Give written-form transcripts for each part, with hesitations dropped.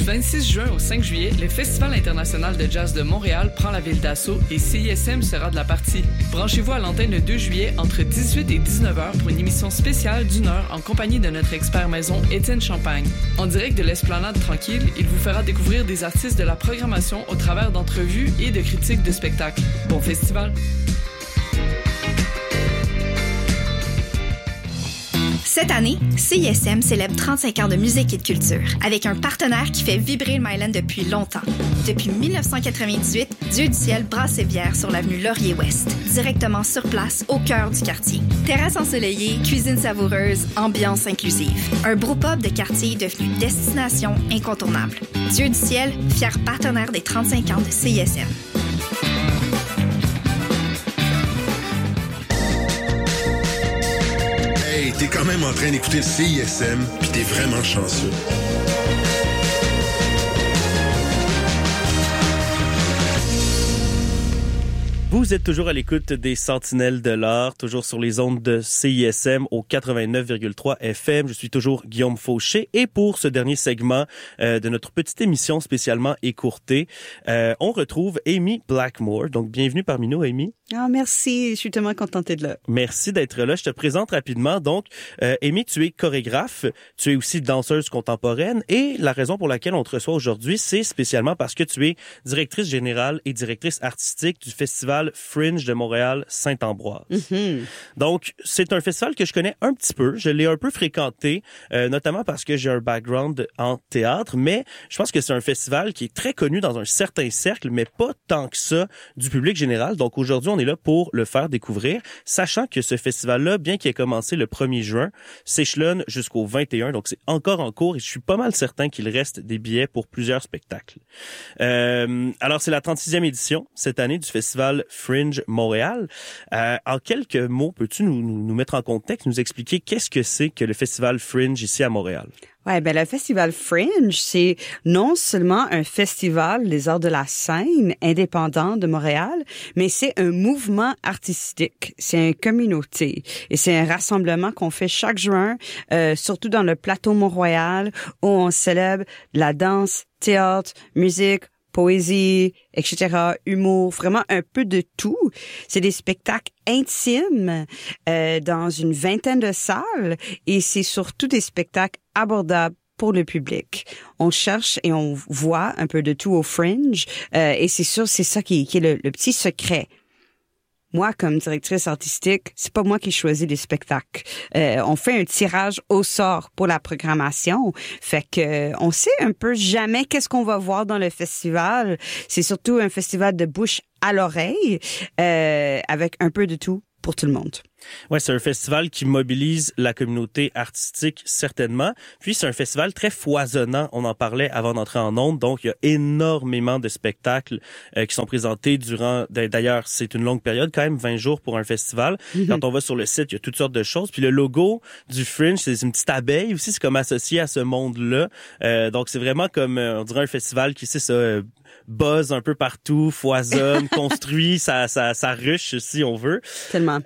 26 juin au 5 juillet, le Festival international de jazz de Montréal prend la ville d'assaut et CISM sera de la partie. Branchez-vous à l'antenne le 2 juillet entre 18 et 19 h pour une émission spéciale d'1 heure en compagnie de notre expert maison Étienne Champagne. En direct de l'Esplanade Tranquille, il vous fera découvrir des artistes de la programmation au travers d'entrevues et de critiques de spectacles. Bon festival! Cette année, CISM célèbre 35 ans de musique et de culture, avec un partenaire qui fait vibrer le Myland depuis longtemps. Depuis 1998, Dieu du ciel brasse ses bières sur l'avenue Laurier-Ouest, directement sur place, au cœur du quartier. Terrasse ensoleillée, cuisine savoureuse, ambiance inclusive. Un brewpub de quartier devenu destination incontournable. Dieu du ciel, fier partenaire des 35 ans de CISM. Hey, t'es quand même en train d'écouter le CISM, pis t'es vraiment chanceux. Vous êtes toujours à l'écoute des Sentinelles de l'Art, toujours sur les ondes de CISM au 89,3 FM. Je suis toujours Guillaume Fauché et pour ce dernier segment de notre petite émission spécialement écourtée, on retrouve Amy Blackmore. Donc, bienvenue parmi nous, Amy. Ah, merci. Je suis tellement contente d'être là. Merci d'être là. Je te présente rapidement. Donc, Amy, tu es chorégraphe, tu es aussi danseuse contemporaine et la raison pour laquelle on te reçoit aujourd'hui, c'est spécialement parce que tu es directrice générale et directrice artistique du Festival Fringe de Montréal Saint-Ambroise. Mm-hmm. Donc, c'est un festival que je connais un petit peu. Je l'ai un peu fréquenté, notamment parce que j'ai un background en théâtre, mais je pense que c'est un festival qui est très connu dans un certain cercle, mais pas tant que ça du public général. Donc, aujourd'hui, on est là pour le faire découvrir, sachant que ce festival-là, bien qu'il ait commencé le 1er juin, s'échelonne jusqu'au 21, donc c'est encore en cours et je suis pas mal certain qu'il reste des billets pour plusieurs spectacles. Alors, c'est la 36e édition cette année du festival Fringe Montréal. En quelques mots, peux-tu nous mettre en contexte, nous expliquer qu'est-ce que c'est que le festival Fringe ici à Montréal? Ouais, ben le festival Fringe, c'est non seulement un festival des arts de la scène indépendant de Montréal, mais c'est un mouvement artistique, c'est une communauté et c'est un rassemblement qu'on fait chaque juin, surtout dans le plateau Mont-Royal, où on célèbre la danse, théâtre, musique, poésie, etc., humour, vraiment un peu de tout. C'est des spectacles intimes dans une vingtaine de salles et c'est surtout des spectacles abordables pour le public. On cherche et on voit un peu de tout au Fringe et c'est sûr, c'est ça qui est le petit secret. Moi, comme directrice artistique, c'est pas moi qui choisis les spectacles. On fait un tirage au sort pour la programmation. Fait que on sait un peu jamais qu'est-ce qu'on va voir dans le festival. C'est surtout un festival de bouche à l'oreille, avec un peu de tout pour tout le monde. Ouais, c'est un festival qui mobilise la communauté artistique certainement. Puis c'est un festival très foisonnant. On en parlait avant d'entrer en ondes. Donc il y a énormément de spectacles qui sont présentés durant. D'ailleurs, c'est une longue période, quand même 20 jours pour un festival. Mm-hmm. Quand on va sur le site, il y a toutes sortes de choses. Puis le logo du Fringe, c'est une petite abeille aussi. C'est comme associé à ce monde-là. Donc c'est vraiment comme on dirait un festival qui c'est ça. Buzz un peu partout, foisonne, construit sa ruche si on veut. Tellement.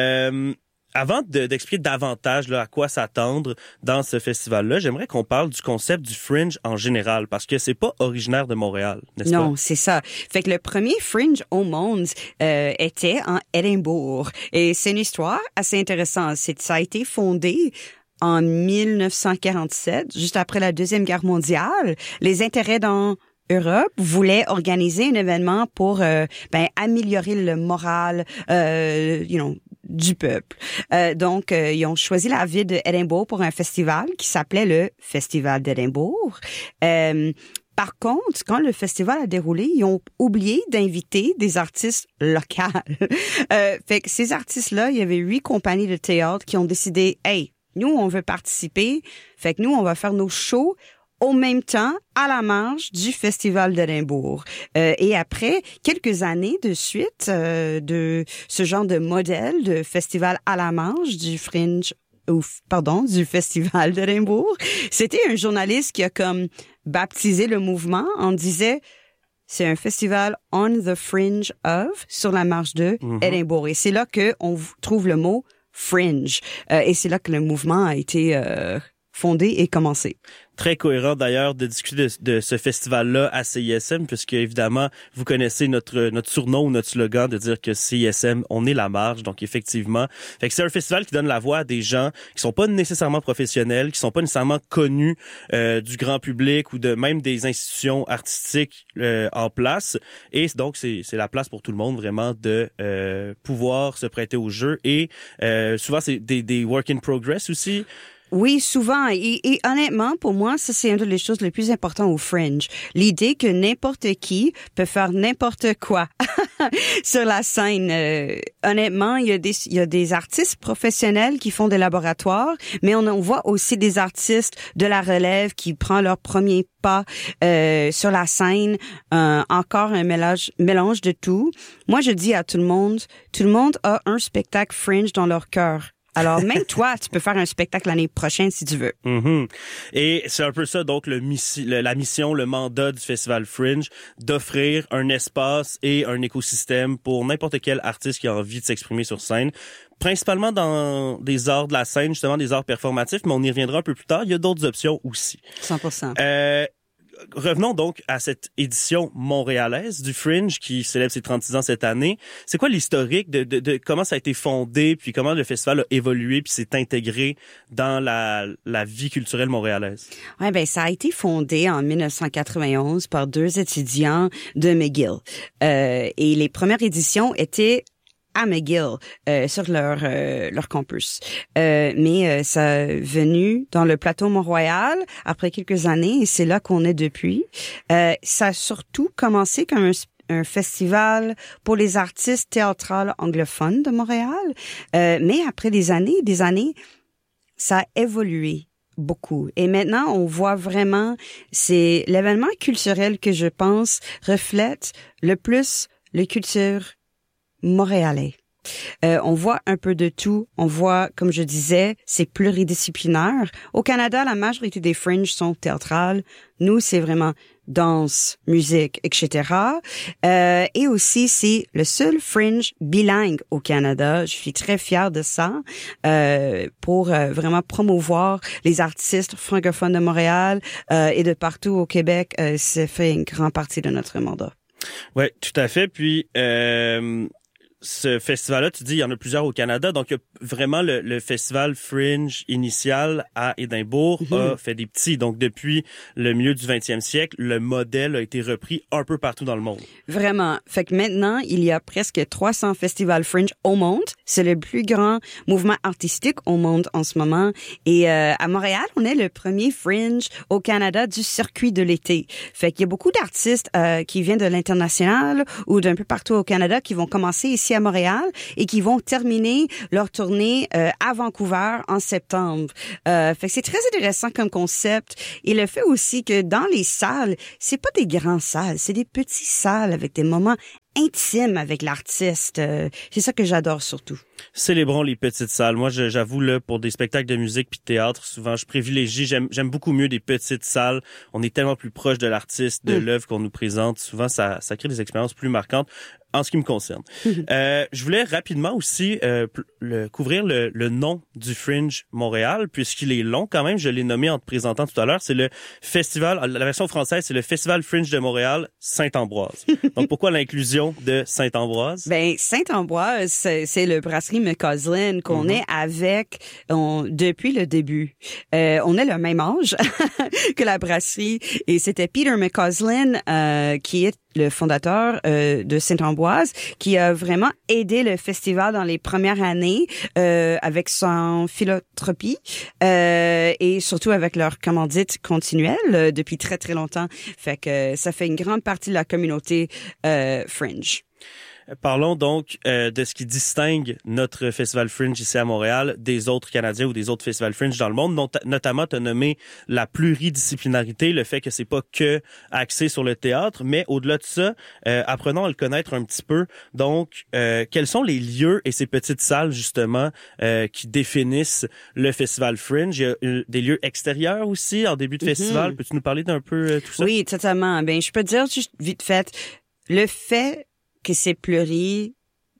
Avant d'expliquer davantage là, à quoi s'attendre dans ce festival-là, j'aimerais qu'on parle du concept du Fringe en général, parce que c'est pas originaire de Montréal, n'est-ce pas? Non, c'est ça. Fait que le premier Fringe au monde était en Édimbourg. Et c'est une histoire assez intéressante. Ça a été fondé en 1947, juste après la Deuxième Guerre mondiale. Les intérêts dans Europe voulait organiser un événement pour améliorer le moral du peuple. Donc ils ont choisi la ville d'Édimbourg pour un festival qui s'appelait le Festival d'Édimbourg. Par contre, quand le festival a déroulé, ils ont oublié d'inviter des artistes locaux. Fait que ces artistes-là, il y avait 8 compagnies de théâtre qui ont décidé, hey, nous on veut participer, fait que nous on va faire nos shows au même temps, à la marge du Festival d'Édimbourg. Et après quelques années de suite de ce genre de modèle de festival à la marge du du Festival d'Édimbourg, c'était un journaliste qui a comme baptisé le mouvement en disant c'est un festival on the fringe of, sur la marge de Édimbourg. Et c'est là que on trouve le mot fringe. Et c'est là que le mouvement a été fondé et commencé. Très cohérent d'ailleurs de discuter de ce festival-là à CISM, puisque évidemment, vous connaissez notre surnom ou notre slogan de dire que CISM, on est la marge. Donc effectivement, fait que c'est un festival qui donne la voix à des gens qui sont pas nécessairement professionnels, qui sont pas nécessairement connus du grand public ou de même des institutions artistiques en place. Et donc c'est la place pour tout le monde vraiment de pouvoir se prêter au jeu. Et souvent c'est des work in progress aussi. Oui, souvent. Et honnêtement, pour moi, ça, c'est une des choses les plus importantes au Fringe. L'idée que n'importe qui peut faire n'importe quoi sur la scène. Honnêtement, il y a des artistes professionnels qui font des laboratoires, mais on voit aussi des artistes de la relève qui prennent leur premier pas sur la scène. Encore un mélange de tout. Moi, je dis à tout le monde a un spectacle Fringe dans leur cœur. Alors, même toi, tu peux faire un spectacle l'année prochaine si tu veux. Mm-hmm. Et c'est un peu ça, donc, la mission, le mandat du Festival Fringe, d'offrir un espace et un écosystème pour n'importe quel artiste qui a envie de s'exprimer sur scène. Principalement dans des arts de la scène, justement, des arts performatifs, mais on y reviendra un peu plus tard. Il y a d'autres options aussi. 100%. Revenons donc à cette édition montréalaise du Fringe qui célèbre ses 36 ans cette année. C'est quoi l'historique de comment ça a été fondé, puis comment le festival a évolué puis s'est intégré dans la vie culturelle montréalaise? Ouais, ben ça a été fondé en 1991 par 2 étudiants de McGill. Et les premières éditions étaient à McGill, sur leur campus. Mais ça est venu dans le plateau Mont-Royal après quelques années et c'est là qu'on est depuis. Ça a surtout commencé comme un festival pour les artistes théâtrales anglophones de Montréal. Mais après des années, ça a évolué beaucoup. Et maintenant, on voit vraiment, c'est l'événement culturel que je pense reflète le plus la culture montréalais. On voit un peu de tout. On voit, comme je disais, c'est pluridisciplinaire. Au Canada, la majorité des fringes sont théâtrales. Nous, c'est vraiment danse, musique, etc. Et aussi, c'est le seul fringe bilingue au Canada. Je suis très fière de ça pour vraiment promouvoir les artistes francophones de Montréal et de partout au Québec. Ça fait une grande partie de notre mandat. Oui, tout à fait. Puis, ce festival-là, tu dis, il y en a plusieurs au Canada. Donc, il y a vraiment le festival Fringe initial à Édimbourg a fait des petits. Donc, depuis le milieu du 20e siècle, le modèle a été repris un peu partout dans le monde. Vraiment. Fait que maintenant, il y a presque 300 festivals Fringe au monde. C'est le plus grand mouvement artistique au monde en ce moment. Et à Montréal, on est le premier Fringe au Canada du circuit de l'été. Fait qu'il y a beaucoup d'artistes qui viennent de l'international ou d'un peu partout au Canada qui vont commencer ici à Montréal et qui vont terminer leur tournée à Vancouver en septembre. Fait que c'est très intéressant comme concept et le fait aussi que dans les salles, c'est pas des grandes salles, c'est des petites salles avec des moments intimes avec l'artiste. C'est ça que j'adore surtout. Célébrons les petites salles. Moi, j'avoue, là, pour des spectacles de musique puis de théâtre, souvent, je privilégie, j'aime beaucoup mieux des petites salles. On est tellement plus proche de l'artiste, de l'œuvre qu'on nous présente. Souvent, ça crée des expériences plus marquantes. En ce qui me concerne. Je voulais rapidement aussi couvrir le nom du Fringe Montréal, puisqu'il est long quand même. Je l'ai nommé en te présentant tout à l'heure. C'est le festival, la version française, c'est le Festival Fringe de Montréal Saint-Ambroise. Donc, pourquoi l'inclusion de Saint-Ambroise? Ben, Saint-Ambroise, c'est le brasserie McCausland qu'on est avec depuis le début. On est le même âge que la brasserie et c'était Peter McCausland qui est le fondateur de Saint-Ambroise, qui a vraiment aidé le festival dans les premières années avec son philanthropie et surtout avec leur commandite continuelle depuis très, très longtemps. Fait que ça fait une grande partie de la communauté Fringe. Parlons donc de ce qui distingue notre Festival Fringe ici à Montréal des autres Canadiens ou des autres festivals Fringe dans le monde. Notamment, tu as nommé la pluridisciplinarité, le fait que c'est pas que axé sur le théâtre, mais au-delà de ça, apprenons à le connaître un petit peu. Donc, quels sont les lieux et ces petites salles, justement, qui définissent le Festival Fringe? Il y a des lieux extérieurs aussi en début de festival. Peux-tu nous parler d'un peu tout ça? Oui, totalement. Ben, je peux te dire juste vite fait, le fait que c'est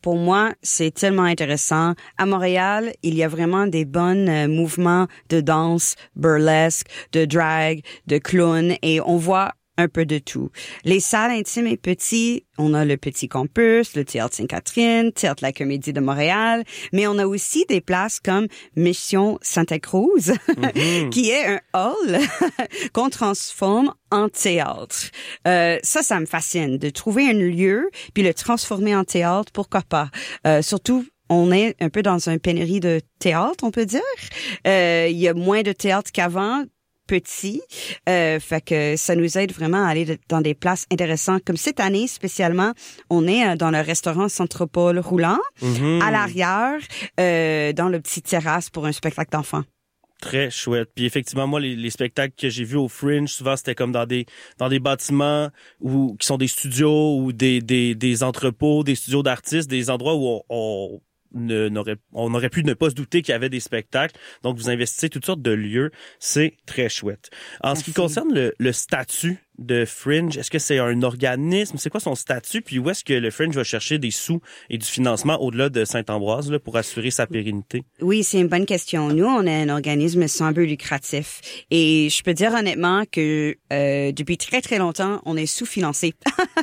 pour moi, c'est tellement intéressant. À Montréal, il y a vraiment des bons mouvements de danse, burlesque, de drag, de clown, et on voit un peu de tout. Les salles intimes et petites, on a le Petit Campus, le Théâtre Sainte-Catherine, Théâtre La Comédie de Montréal, mais on a aussi des places comme Mission Santa Cruz, qui est un hall qu'on transforme en théâtre. Ça me fascine, de trouver un lieu, puis le transformer en théâtre, pourquoi pas. Surtout, on est un peu dans une pénurie de théâtre, on peut dire. Il y a moins de théâtre qu'avant, petit. Fait que ça nous aide vraiment à aller dans des places intéressantes. Comme cette année, spécialement, on est dans le restaurant Centropole roulant, à l'arrière, dans le petit terrasse pour un spectacle d'enfants. Très chouette. Puis effectivement, moi, les spectacles que j'ai vus au Fringe, souvent, c'était comme dans des bâtiments qui sont des studios ou des entrepôts, des studios d'artistes, des endroits où on aurait pu ne pas se douter qu'il y avait des spectacles. Donc, vous investissez toutes sortes de lieux. C'est très chouette. En ce qui concerne le statut de Fringe, est-ce que c'est un organisme? C'est quoi son statut? Puis où est-ce que le Fringe va chercher des sous et du financement au-delà de Saint-Ambroise là, pour assurer sa pérennité? Oui, c'est une bonne question. Nous, on est un organisme sans but lucratif. Et je peux dire honnêtement que depuis très, très longtemps, on est sous-financé.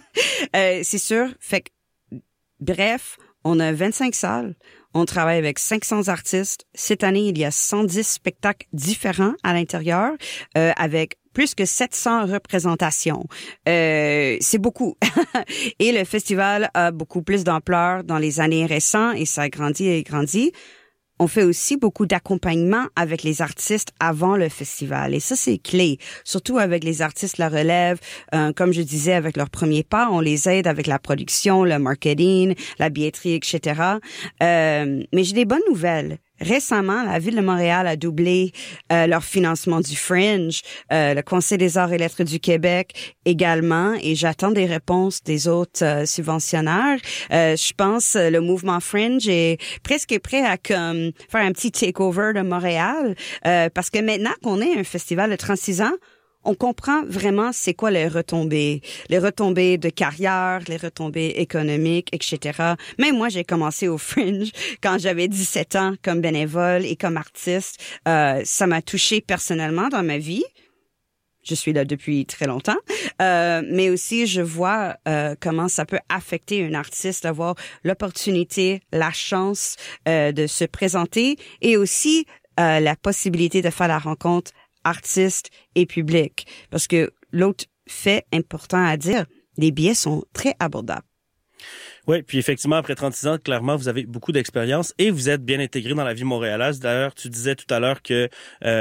C'est sûr. Fait que, bref, on a 25 salles. On travaille avec 500 artistes. Cette année, il y a 110 spectacles différents à l'intérieur, avec plus que 700 représentations. C'est beaucoup. Et le festival a beaucoup plus d'ampleur dans les années récentes et ça a grandi et grandi. On fait aussi beaucoup d'accompagnement avec les artistes avant le festival. Et ça, c'est clé. Surtout avec les artistes la relève. Comme je disais, avec leurs premiers pas, on les aide avec la production, le marketing, la billetterie, etc. Mais j'ai des bonnes nouvelles. Récemment, la Ville de Montréal a doublé leur financement du Fringe, le Conseil des arts et lettres du Québec également, et j'attends des réponses des autres subventionnaires. Je pense le mouvement Fringe est presque prêt à faire un petit takeover de Montréal, parce que maintenant qu'on est un festival de 36 ans, on comprend vraiment c'est quoi les retombées de carrière, les retombées économiques, etc. Même moi, j'ai commencé au Fringe quand j'avais 17 ans comme bénévole et comme artiste. Ça m'a touchée personnellement dans ma vie. Je suis là depuis très longtemps. Mais aussi, je vois comment ça peut affecter un artiste d'avoir l'opportunité, la chance de se présenter et aussi la possibilité de faire la rencontre artistes et public. Parce que l'autre fait important à dire, les billets sont très abordables. Oui, puis effectivement, après 36 ans, clairement, vous avez beaucoup d'expérience et vous êtes bien intégré dans la vie montréalaise. D'ailleurs, tu disais tout à l'heure que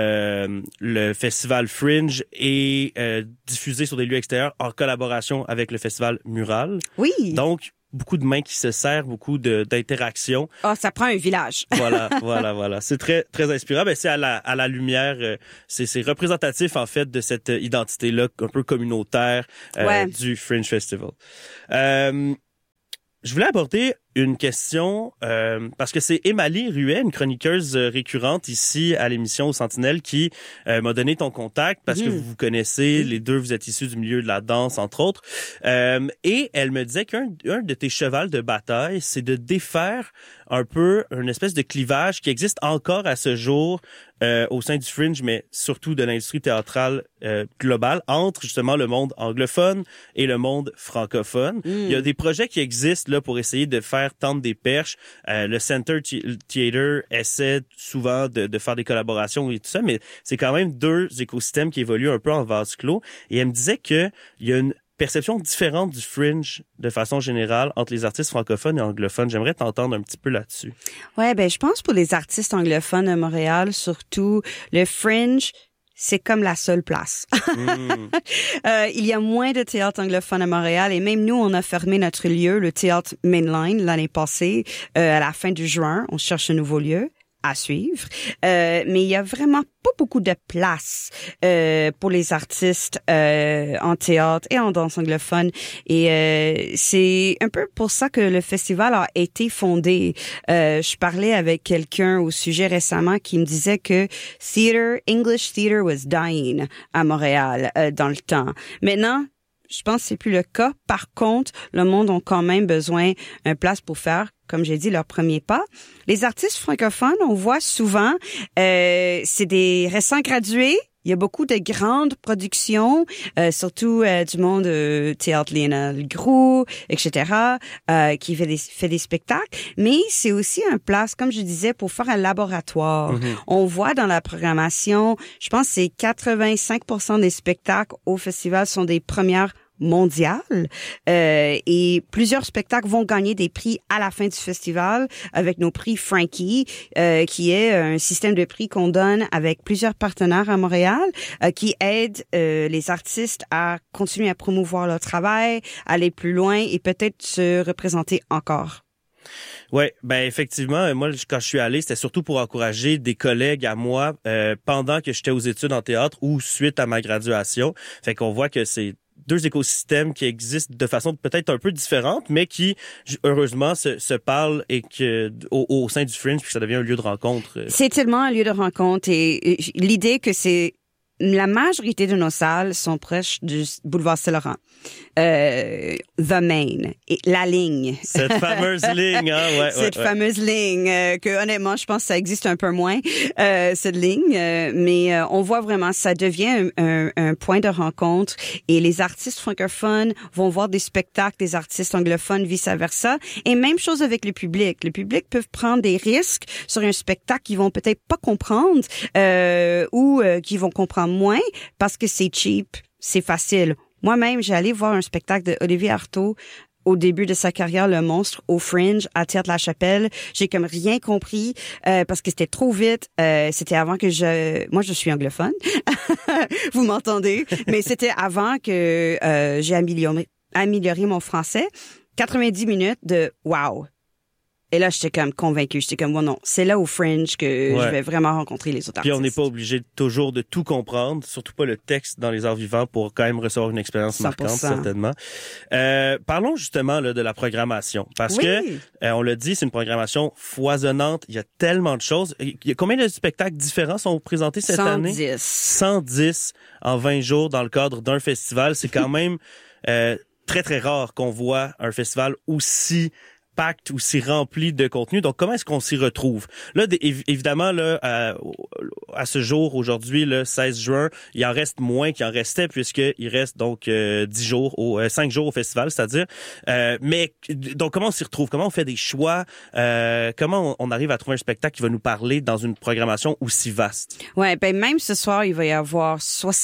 le festival Fringe est diffusé sur des lieux extérieurs en collaboration avec le festival Mural. Oui. Donc, beaucoup de mains qui se serrent, beaucoup d'interactions. Ah, ça prend un village. Voilà. C'est très, très inspirant. Ben, c'est à la lumière, c'est représentatif, en fait, de cette identité-là, un peu communautaire, du Fringe Festival. Je voulais aborder une question, parce que c'est Émalie Ruet, une chroniqueuse récurrente ici à l'émission au Sentinelle, qui m'a donné ton contact parce que vous vous connaissez, les deux, vous êtes issus du milieu de la danse, entre autres. Et elle me disait qu'un de tes chevals de bataille, c'est de défaire un peu une espèce de clivage qui existe encore à ce jour au sein du Fringe, mais surtout de l'industrie théâtrale globale, entre justement le monde anglophone et le monde francophone. Il y a des projets qui existent là pour essayer de faire tendre des perches. Le Center Theatre essaie souvent de faire des collaborations et tout ça, mais c'est quand même deux écosystèmes qui évoluent un peu en vase clos. Et elle me disait que il y a une perception différente du Fringe de façon générale entre les artistes francophones et anglophones. J'aimerais t'entendre un petit peu là-dessus. Ouais, ben je pense pour les artistes anglophones à Montréal, surtout, le Fringe, c'est comme la seule place. Il y a moins de théâtre anglophone à Montréal et même nous, on a fermé notre lieu, le théâtre Mainline, l'année passée, à la fin du juin. On cherche un nouveau lieu à suivre. Mais il y a vraiment pas beaucoup de place pour les artistes en théâtre et en danse anglophone. Et c'est un peu pour ça que le festival a été fondé. Je parlais avec quelqu'un au sujet récemment qui me disait que English theater was dying à Montréal dans le temps. Maintenant, je pense que c'est plus le cas. Par contre, le monde a quand même besoin d'une place pour faire, comme j'ai dit, leur premier pas. Les artistes francophones, on voit souvent, c'est des récents gradués. Il y a beaucoup de grandes productions, surtout du monde Théâtre Lionel Groulx, etc., qui fait des spectacles. Mais c'est aussi un place, comme je disais, pour faire un laboratoire. Mm-hmm. On voit dans la programmation, je pense que c'est 85% des spectacles au festival sont des premières mondiale et plusieurs spectacles vont gagner des prix à la fin du festival avec nos prix Frankie qui est un système de prix qu'on donne avec plusieurs partenaires à Montréal qui aident les artistes à continuer à promouvoir leur travail, aller plus loin et peut-être se représenter encore. Ouais, ben effectivement, moi quand je suis allé, c'était surtout pour encourager des collègues à moi pendant que j'étais aux études en théâtre ou suite à ma graduation. Fait qu'on voit que c'est deux écosystèmes qui existent de façon peut-être un peu différente, mais qui, heureusement, se parlent et que au sein du Fringe, puis ça devient un lieu de rencontre. C'est tellement un lieu de rencontre et l'idée que c'est la majorité de nos salles sont proches du boulevard Saint-Laurent. The Main, et la ligne. Cette fameuse ligne, hein, ouais. Cette fameuse ligne, que honnêtement, je pense que ça existe un peu moins, cette ligne, mais on voit vraiment, ça devient un point de rencontre et les artistes francophones vont voir des spectacles des artistes anglophones, vice-versa, et même chose avec le public. Le public peut prendre des risques sur un spectacle qu'ils vont peut-être pas comprendre, ou qu'ils vont comprendre moins parce que c'est cheap, c'est facile. Moi-même, j'ai allé voir un spectacle de Olivier Artaud au début de sa carrière, Le Monstre, au Fringe, à Théâtre-la-Chapelle. J'ai comme rien compris parce que c'était trop vite. C'était avant que moi, je suis anglophone. Vous m'entendez? Mais c'était avant que j'ai amélioré mon français. 90 minutes de « wow ». Et là, j'étais comme convaincue. J'étais comme, bon, non, c'est là au Fringe que je vais vraiment rencontrer les autres artistes. Puis on n'est pas obligé toujours de tout comprendre, surtout pas le texte dans les arts vivants pour quand même recevoir une expérience 100%. Marquante, certainement. Parlons justement là, de la programmation. Parce que, on l'a dit, c'est une programmation foisonnante. Il y a tellement de choses. Il y a combien de spectacles différents sont présentés cette année? 110 en 20 jours dans le cadre d'un festival. C'est quand même très, très rare qu'on voit un festival aussi pacte ou si rempli de contenu. Donc, comment est-ce qu'on s'y retrouve? Là, évidemment, là, à ce jour, aujourd'hui, le 16 juin, il en reste moins qu'il en restait puisqu'il reste donc 5 jours au festival, c'est-à-dire. Mais donc, comment on s'y retrouve? Comment on fait des choix? Comment on arrive à trouver un spectacle qui va nous parler dans une programmation aussi vaste? Ouais, ben même ce soir, il va y avoir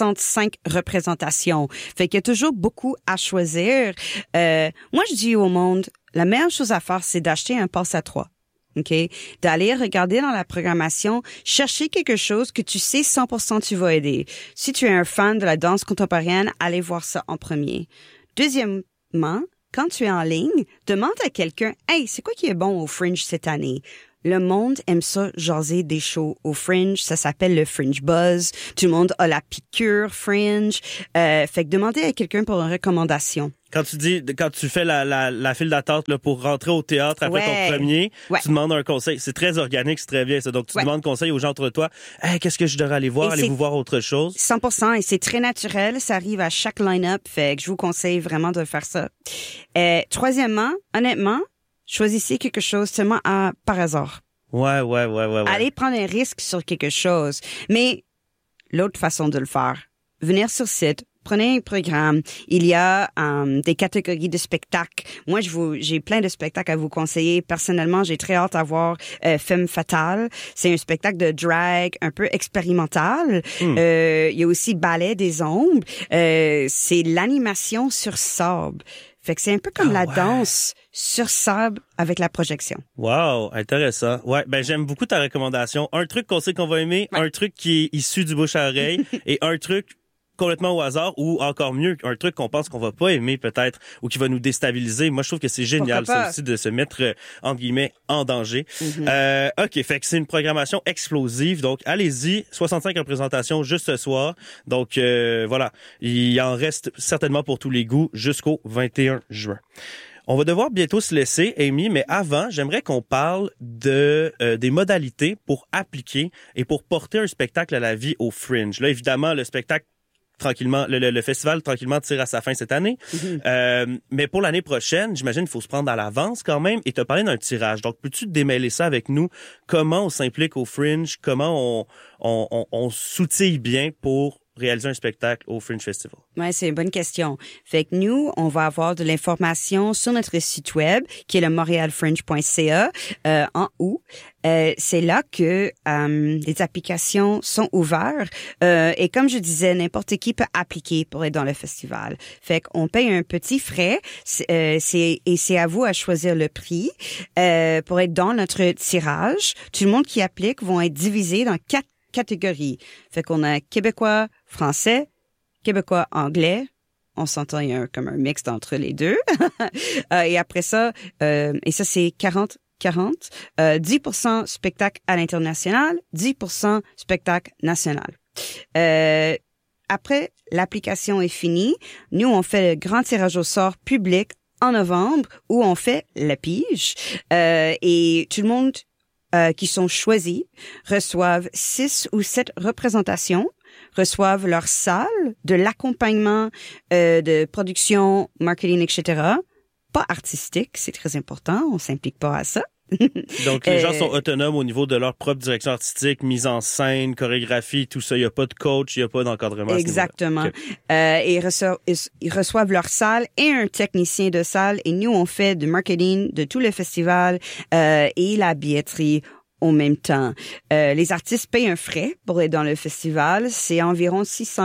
65 représentations. Fait qu'il y a toujours beaucoup à choisir. Moi, je dis au monde, la meilleure chose à faire, c'est d'acheter un passe à 3. OK? D'aller regarder dans la programmation, chercher quelque chose que tu sais 100% tu vas aider. Si tu es un fan de la danse contemporaine, allez voir ça en premier. Deuxièmement, quand tu es en ligne, demande à quelqu'un, « Hey, c'est quoi qui est bon au Fringe cette année? » Le monde aime ça, jaser des shows au Fringe. Ça s'appelle le Fringe Buzz. Tout le monde a la piqûre Fringe. Fait que demandez à quelqu'un pour une recommandation. Quand tu fais la file d'attente là, pour rentrer au théâtre après ton premier, tu demandes un conseil. C'est très organique, c'est très bien ça. Donc, tu demandes conseil aux gens entre toi. Hey, qu'est-ce que je devrais aller voir? Allez-vous voir autre chose? 100%. Et c'est très naturel. Ça arrive à chaque line-up. Fait que je vous conseille vraiment de faire ça. Troisièmement, honnêtement, choisissez quelque chose seulement par hasard. Ouais. Allez prendre un risque sur quelque chose. Mais l'autre façon de le faire, venir sur site, prenez un programme. Il y a des catégories de spectacles. Moi, j'ai plein de spectacles à vous conseiller. Personnellement, j'ai très hâte à voir Femme Fatale. C'est un spectacle de drag un peu expérimental. Il y a aussi Ballet des ombres. C'est l'animation sur sable. Fait que c'est un peu comme la danse sur sable avec la projection. Wow, intéressant. Ouais, ben j'aime beaucoup ta recommandation. Un truc qu'on sait qu'on va aimer, un truc qui est issu du bouche à oreille et un truc complètement au hasard ou encore mieux, un truc qu'on pense qu'on va pas aimer peut-être ou qui va nous déstabiliser. Moi, je trouve que c'est génial ça aussi de se mettre entre guillemets en danger. OK, fait que c'est une programmation explosive. Donc allez-y, 65 représentations juste ce soir. Donc voilà, il en reste certainement pour tous les goûts jusqu'au 21 juin. On va devoir bientôt se laisser, Amy, mais avant, j'aimerais qu'on parle de des modalités pour appliquer et pour porter un spectacle à la vie au Fringe. Là, évidemment, le spectacle tranquillement, le festival tranquillement tire à sa fin cette année. Mais pour l'année prochaine, j'imagine qu'il faut se prendre à l'avance quand même. Et t'as parlé d'un tirage. Donc, peux-tu démêler ça avec nous? Comment on s'implique au Fringe? Comment on s'outille bien pour réaliser un spectacle au Fringe Festival? Ouais, c'est une bonne question. Fait que nous, on va avoir de l'information sur notre site web, qui est le montrealfringe.ca, en août. C'est là que les applications sont ouvertes. Et comme je disais, n'importe qui peut appliquer pour être dans le festival. Fait qu'on paye un petit frais. C'est à vous à choisir le prix pour être dans notre tirage. Tout le monde qui applique vont être divisés dans 4 catégories. Fait qu'on a québécois, français, québécois, anglais. On s'entend, il y a comme un mix entre les deux. Et après ça, et ça c'est 40, 10% spectacle à l'international, 10% spectacle national. Après, l'application est finie. Nous, on fait le grand tirage au sort public en novembre où on fait la pige. Et tout le monde qui sont choisis reçoivent 6 ou 7 représentations, reçoivent leur salle, de l'accompagnement de production, marketing, etc. Pas artistique, c'est très important, on s'implique pas à ça. Donc, les gens sont autonomes au niveau de leur propre direction artistique, mise en scène, chorégraphie, tout ça. Il n'y a pas de coach, il n'y a pas d'encadrement. Exactement. Okay. Et ils reçoivent leur salle et un technicien de salle. Et nous, on fait du marketing de tout le festival et la billetterie en même temps. Les artistes payent un frais pour être dans le festival. C'est environ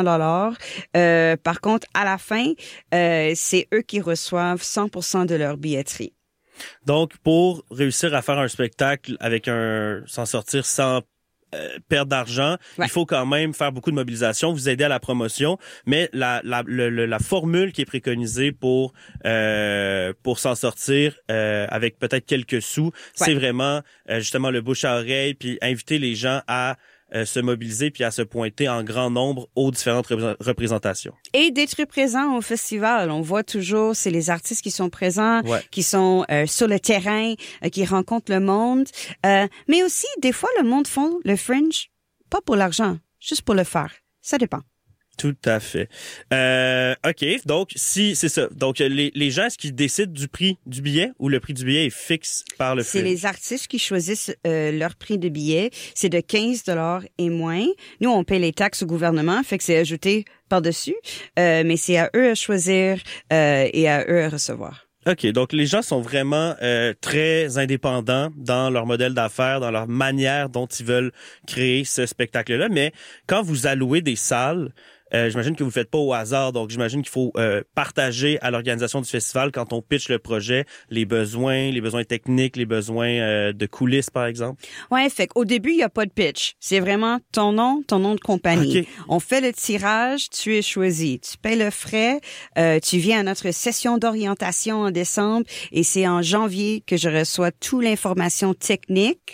$600. Par contre, à la fin, c'est eux qui reçoivent 100% de leur billetterie. Donc, pour réussir à faire un spectacle s'en sortir sans perdre d'argent, il faut quand même faire beaucoup de mobilisation, vous aider à la promotion, mais la formule qui est préconisée pour s'en sortir avec peut-être quelques sous, c'est vraiment justement le bouche à oreille, puis inviter les gens à se mobiliser puis à se pointer en grand nombre aux différentes représentations. Et d'être présent au festival. On voit toujours, c'est les artistes qui sont présents, qui sont sur le terrain, qui rencontrent le monde. Mais aussi, des fois, le monde font le Fringe, pas pour l'argent, juste pour le faire. Ça dépend. Tout à fait. OK, donc c'est ça. Donc les gens, est-ce qu'ils décident du prix du billet ou le prix du billet est fixe par le Fringe? C'est les artistes qui choisissent leur prix de billet. C'est de 15$ et moins. Nous, on paye les taxes au gouvernement, fait que c'est ajouté par-dessus. Mais c'est à eux à choisir et à eux à recevoir. OK, donc les gens sont vraiment très indépendants dans leur modèle d'affaires, dans leur manière dont ils veulent créer ce spectacle-là. Mais quand vous allouez des salles, j'imagine que vous ne faites pas au hasard, donc j'imagine qu'il faut partager à l'organisation du festival quand on pitch le projet, les besoins techniques, les besoins de coulisses, par exemple. Ouais, fait qu'au début, il n'y a pas de pitch. C'est vraiment ton nom de compagnie. Okay. On fait le tirage, tu es choisi. Tu payes le frais, tu viens à notre session d'orientation en décembre et c'est en janvier que je reçois toute l'information technique,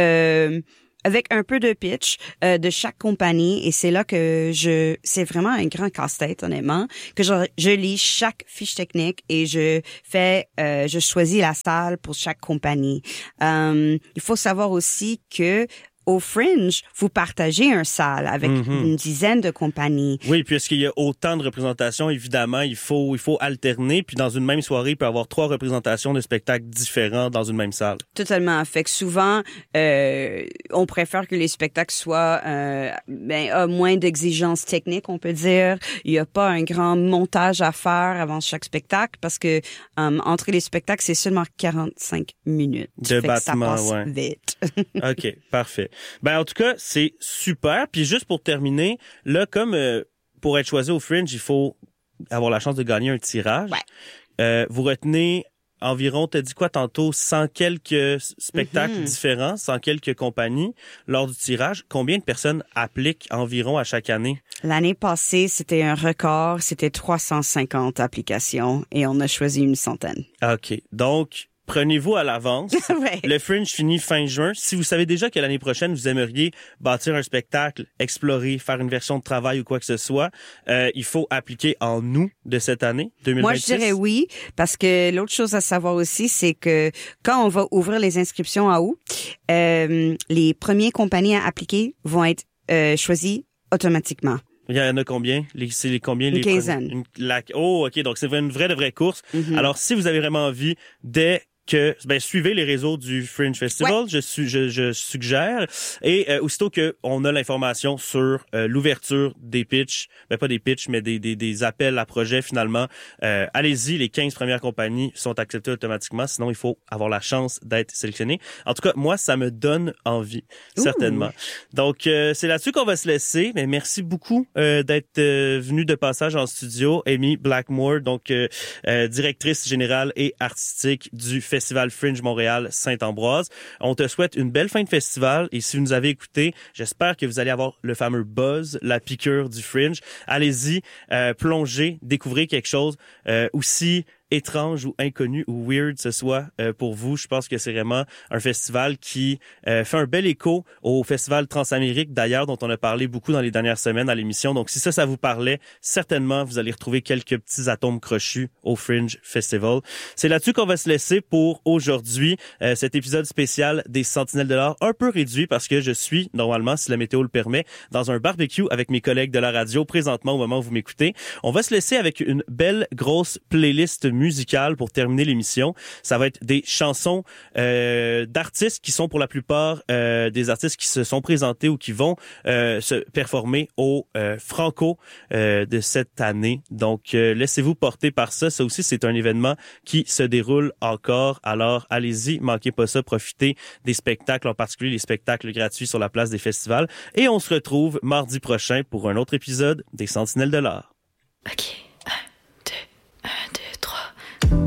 avec un peu de pitch de chaque compagnie et c'est là que c'est vraiment un grand casse-tête honnêtement que je lis chaque fiche technique et je choisis la salle pour chaque compagnie. Il faut savoir aussi que au Fringe, vous partagez un salle avec une dizaine de compagnies. Oui, puisqu'il y a autant de représentations, évidemment, il faut alterner. Puis dans une même soirée, il peut y avoir 3 représentations de spectacles différents dans une même salle. Totalement. Fait que souvent, on préfère que les spectacles soient moins d'exigences techniques, on peut dire. Il n'y a pas un grand montage à faire avant chaque spectacle parce que entre les spectacles, c'est seulement 45 minutes. De battement, ça passe vite. OK, parfait. Ben en tout cas, c'est super. Puis juste pour terminer, là, comme pour être choisi au Fringe, il faut avoir la chance de gagner un tirage. Ouais. Vous retenez environ, t'as dit quoi tantôt, 100 quelques spectacles différents, 100 quelques compagnies lors du tirage. Combien de personnes appliquent environ à chaque année? L'année passée, c'était un record. C'était 350 applications et on a choisi une centaine. OK. Donc, prenez-vous à l'avance. Ouais. Le Fringe finit fin juin. Si vous savez déjà que l'année prochaine, vous aimeriez bâtir un spectacle, explorer, faire une version de travail ou quoi que ce soit, il faut appliquer en août de cette année, 2026. Moi, je dirais oui, parce que l'autre chose à savoir aussi, c'est que quand on va ouvrir les inscriptions en août, les premières compagnies à appliquer vont être choisies automatiquement. Il y en a combien? C'est combien? Une quinzaine. Oh, OK. Donc, c'est une vraie de vraie course. Mm-hmm. Alors, si vous avez vraiment envie, suivez les réseaux du Fringe Festival, Ouais. je suggère. Et aussitôt que on a l'information sur l'ouverture des pitchs, pas des pitchs, mais des appels à projets finalement, allez-y, les 15 premières compagnies sont acceptées automatiquement, sinon il faut avoir la chance d'être sélectionné. En tout cas, moi, ça me donne envie, certainement. Donc, c'est là-dessus qu'on va se laisser, mais merci beaucoup d'être venu de passage en studio. Amy Blackmore, donc directrice générale et artistique du Festival Fringe Montréal Saint-Ambroise. On te souhaite une belle fin de festival et si vous nous avez écouté, j'espère que vous allez avoir le fameux buzz, la piqûre du Fringe. Allez-y, plongez, découvrez quelque chose aussi étrange ou inconnu ou weird ce soit pour vous. Je pense que c'est vraiment un festival qui fait un bel écho au Festival Transamérique d'ailleurs, dont on a parlé beaucoup dans les dernières semaines à l'émission. Donc si ça vous parlait, certainement vous allez retrouver quelques petits atomes crochus au Fringe Festival. C'est là-dessus qu'on va se laisser pour aujourd'hui. Cet épisode spécial des Sentinelles de l'Art, un peu réduit parce que je suis normalement, si la météo le permet, dans un barbecue avec mes collègues de la radio présentement au moment où vous m'écoutez. On va se laisser avec une belle grosse playlist musicale pour terminer l'émission. Ça va être des chansons d'artistes qui sont pour la plupart des artistes qui se sont présentés ou qui vont se performer au Franco de cette année. Donc, laissez-vous porter par ça. Ça aussi, c'est un événement qui se déroule encore. Alors, allez-y, manquez pas ça. Profitez des spectacles, en particulier les spectacles gratuits sur la place des festivals. Et on se retrouve mardi prochain pour un autre épisode des Sentinelles de l'Art. OK.